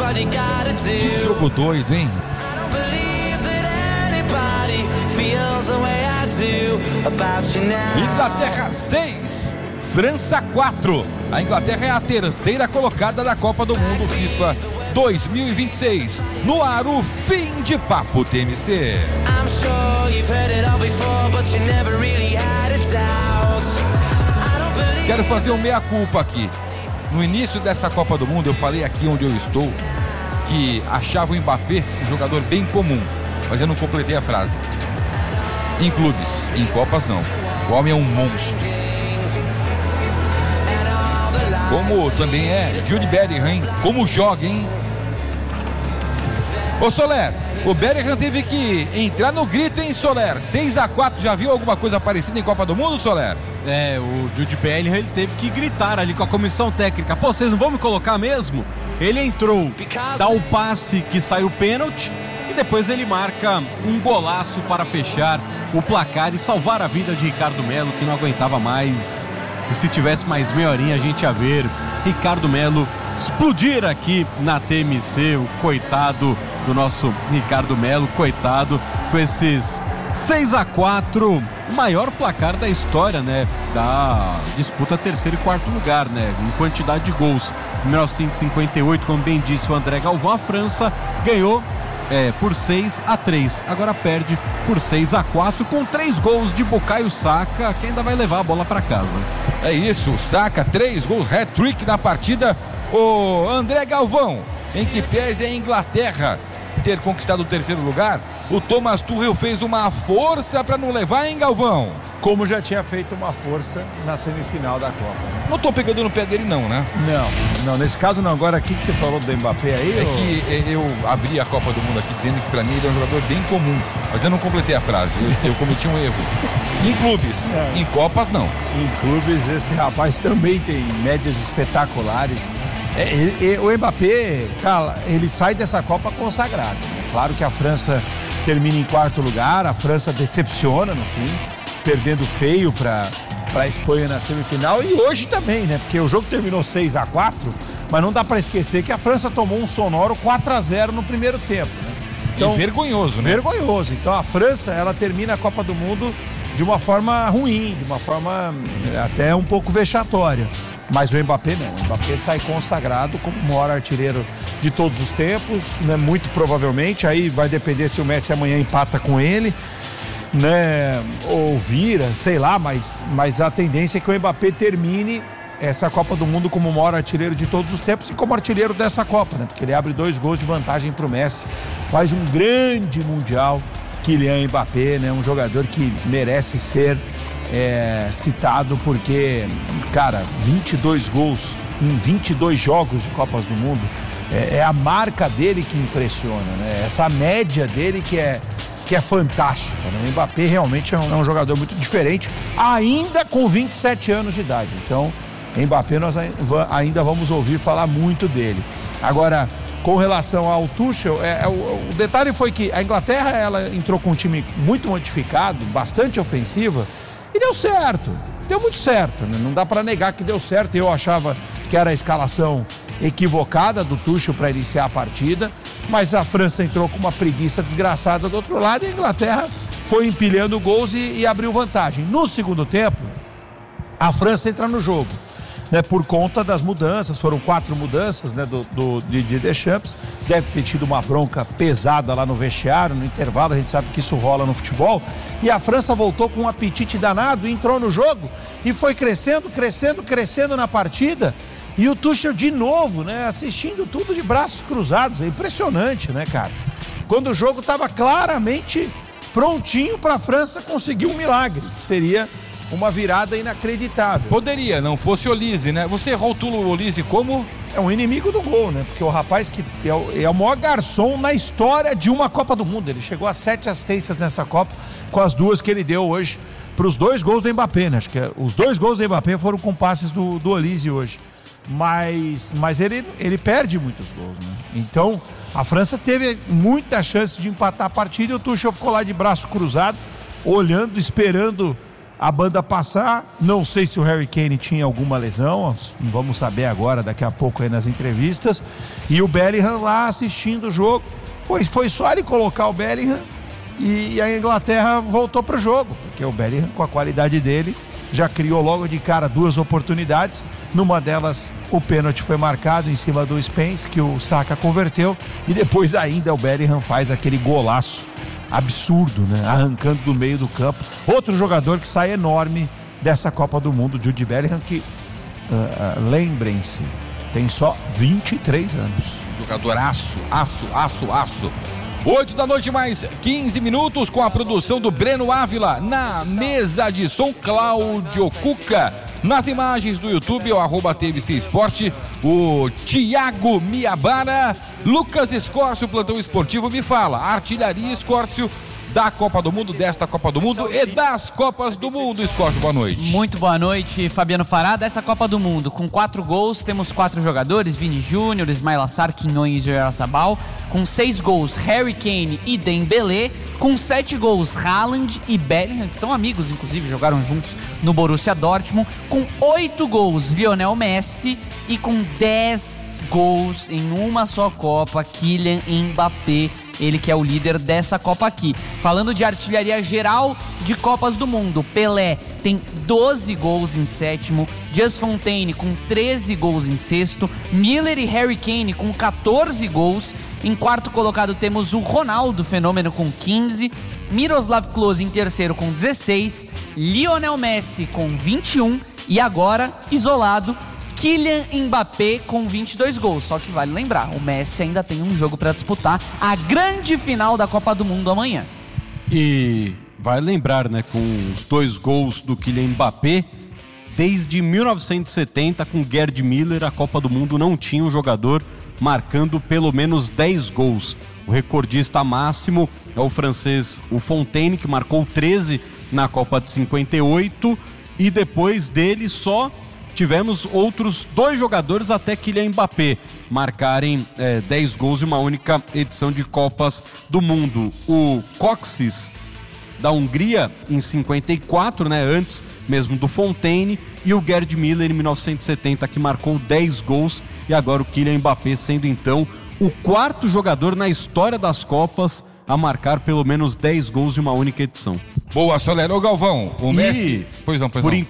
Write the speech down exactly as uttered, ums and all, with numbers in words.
Que jogo doido, hein? Inglaterra seis, França quatro. A Inglaterra é a terceira colocada da Copa do Mundo FIFA dois mil e vinte e seis. No ar, o fim de papo T M C. Quero fazer um meia-culpa aqui. No início dessa Copa do Mundo, eu falei aqui onde eu estou que achava o Mbappé um jogador bem comum, mas eu não completei a frase. Em clubes, em Copas não. O homem é um monstro. Como também é Jude Bellingham, hein? Como joga, hein? Ô Soler, o Bellingham teve que entrar no grito, hein, Soler? seis a quatro, já viu alguma coisa parecida em Copa do Mundo, Soler? É, o Jude Bellingham, ele teve que gritar ali com a comissão técnica. Pô, vocês não vão me colocar mesmo? Ele entrou, dá o passe que saiu pênalti e depois ele marca um golaço para fechar o placar e salvar a vida de Ricardo Melo, que não aguentava mais. E se tivesse mais meia horinha, a gente ia ver Ricardo Melo explodir aqui na T M C, o coitado do nosso Ricardo Melo, coitado, com esses seis a quatro, o maior placar da história, né, da disputa terceiro e quarto lugar, né, em quantidade de gols. Em mil novecentos e cinquenta e oito, como bem disse o André Galvão, a França ganhou é, por seis a três, agora perde por seis a quatro, com três gols de Bukayo Saka, que ainda vai levar a bola para casa. É isso, Saka, três gols, hat-trick na partida. O André Galvão, em que pese a Inglaterra ter conquistado o terceiro lugar, o Thomas Tuchel fez uma força para não levar, hein, Galvão? Como já tinha feito uma força na semifinal da Copa. Não tô pegando no pé dele não, né? Não, não, nesse caso não. Agora, aqui que você falou do Mbappé aí... É ou... que eu abri a Copa do Mundo aqui dizendo que pra mim ele é um jogador bem comum, mas eu não completei a frase, eu, eu cometi um erro. Em clubes, é. Em Copas não. Em clubes esse rapaz também tem médias espetaculares. É, ele, ele, o Mbappé, cara, ele sai dessa Copa consagrado. Claro que a França termina em quarto lugar, a França decepciona no fim, perdendo feio para a Espanha na semifinal, e hoje também, né? Porque o jogo terminou seis a quatro, mas não dá para esquecer que a França tomou um sonoro quatro a zero no primeiro tempo, né? Então, e vergonhoso, né? Vergonhoso. Então a França, ela termina a Copa do Mundo de uma forma ruim, de uma forma até um pouco vexatória. Mas o Mbappé não, o Mbappé sai consagrado como o maior artilheiro de todos os tempos, né? Muito provavelmente, aí vai depender se o Messi amanhã empata com ele, né? Ou vira, sei lá, mas, mas a tendência é que o Mbappé termine essa Copa do Mundo como o maior artilheiro de todos os tempos e como artilheiro dessa Copa, né? Porque ele abre dois gols de vantagem para o Messi, faz um grande Mundial. Kylian Mbappé, né? Um jogador que merece ser é, citado porque, cara, vinte e dois gols em vinte e dois jogos de Copas do Mundo, é, é a marca dele que impressiona, né? Essa média dele que é, que é fantástica, né? O Mbappé realmente é um, é um jogador muito diferente, ainda com vinte e sete anos de idade. Então, Mbappé nós ainda vamos ouvir falar muito dele. Agora, com relação ao Tuchel, é, é, o, o detalhe foi que a Inglaterra, ela entrou com um time muito modificado, bastante ofensiva, e deu certo, deu muito certo, né? Não dá para negar que deu certo. Eu achava que era a escalação equivocada do Tuchel para iniciar a partida, mas a França entrou com uma preguiça desgraçada do outro lado e a Inglaterra foi empilhando gols e, e abriu vantagem. No segundo tempo, a França entra no jogo, né, por conta das mudanças, foram quatro mudanças, né, do, do, de, de Deschamps. Deve ter tido uma bronca pesada lá no vestiário, no intervalo, a gente sabe que isso rola no futebol, e a França voltou com um apetite danado, entrou no jogo e foi crescendo, crescendo, crescendo na partida, e o Tuchel de novo, né, assistindo tudo de braços cruzados. É impressionante, né, cara? Quando o jogo estava claramente prontinho para a França conseguir um milagre, que seria uma virada inacreditável. Poderia, não fosse Olise, né? Você rotula o Olise como? É um inimigo do gol, né? Porque o rapaz que é o, é o maior garçom na história de uma Copa do Mundo. Ele chegou a sete assistências nessa Copa, com as duas que ele deu hoje para os dois gols do Mbappé, né? Acho que os dois gols do Mbappé foram com passes do, do Olise hoje. Mas, mas ele, ele perde muitos gols, né? Então, a França teve muita chance de empatar a partida e o Tuchel ficou lá de braço cruzado, olhando, esperando a banda passar. Não sei se o Harry Kane tinha alguma lesão, vamos saber agora, daqui a pouco aí nas entrevistas. E o Bellingham lá assistindo o jogo. Foi, foi só ele colocar o Bellingham e a Inglaterra voltou pro jogo, porque o Bellingham, com a qualidade dele, já criou logo de cara duas oportunidades. Numa delas o pênalti foi marcado em cima do Spence, que o Saka converteu, e depois ainda o Bellingham faz aquele golaço absurdo, né? Arrancando do meio do campo. Outro jogador que sai enorme dessa Copa do Mundo, Jude Bellingham, que uh, uh, lembrem-se, tem só vinte e três anos. Jogador aço, aço, aço, aço. oito da noite mais quinze minutos, com a produção do Breno Ávila. Na mesa de som, Cláudio Cuca. Nas imagens do YouTube, o arroba T V C Esporte, o Thiago Miabara. Lucas Escórcio, plantão esportivo, me fala. Artilharia Escórcio da Copa do Mundo, desta Copa do Mundo e das Copas do Mundo. Escórcio, boa noite. Muito boa noite, Fabiano Fará. Dessa Copa do Mundo, com quatro gols, temos quatro jogadores: Vini Júnior, Ismail Assar, Quinhões e Oyarzabal. Com seis gols, Harry Kane e Dembélé. Com sete gols, Haaland e Bellingham, que são amigos, inclusive, jogaram juntos no Borussia Dortmund. Com oito gols, Lionel Messi. E com dez gols em uma só Copa, Kylian Mbappé. Ele que é o líder dessa Copa aqui. Falando de artilharia geral de Copas do Mundo, Pelé tem doze gols em sétimo, Just Fontaine com treze gols em sexto, Miller e Harry Kane com catorze gols. Em quarto colocado temos o Ronaldo Fenômeno com quinze, Miroslav Klose em terceiro com dezesseis, Lionel Messi com vinte e um e agora, isolado, Kylian Mbappé com vinte e dois gols. Só que vale lembrar, o Messi ainda tem um jogo para disputar, a grande final da Copa do Mundo amanhã. E vai lembrar, né, com os dois gols do Kylian Mbappé, desde mil novecentos e setenta, com Gerd Müller, a Copa do Mundo não tinha um jogador marcando pelo menos dez gols. O recordista máximo é o francês, o Fontaine, que marcou treze na Copa de cinquenta e oito, e depois dele só tivemos outros dois jogadores até Kylian Mbappé marcarem é, dez gols em uma única edição de Copas do Mundo. O Kocsis, da Hungria, em cinquenta e quatro, né, antes mesmo do Fontaine, e o Gerd Müller em mil novecentos e setenta, que marcou dez gols, e agora o Kylian Mbappé sendo então o quarto jogador na história das Copas a marcar pelo menos dez gols em uma única edição. Boa, Soler. Ô, Galvão, o e, Messi... Pois não, pois por não. In...